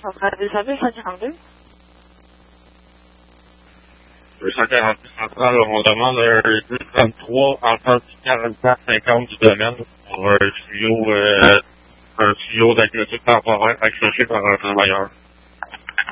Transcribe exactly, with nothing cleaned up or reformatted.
Centrale des services cent quarante-deux. Le cent quarante-deux central, on demande un dix trente-trois en quarante-quatre cinquante du domaine pour un tuyau, euh, un tuyau d'agressif temporaire accroché par un travailleur.